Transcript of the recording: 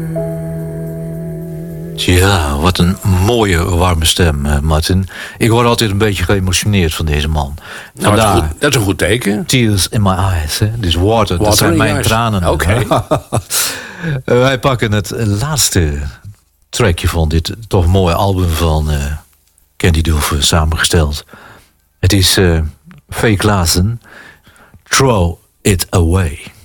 Ja, wat een mooie, warme stem, Martin. Ik word altijd een beetje geëmotioneerd van deze man. Nou, dat is een goed teken. Tears in my eyes, hè? Dus water, dat zijn mijn tranen. Oké. Wij pakken het laatste trackje van dit toch mooie album van Candy Dulfer samengesteld. Het is Fake Klaassen, Throw It Away.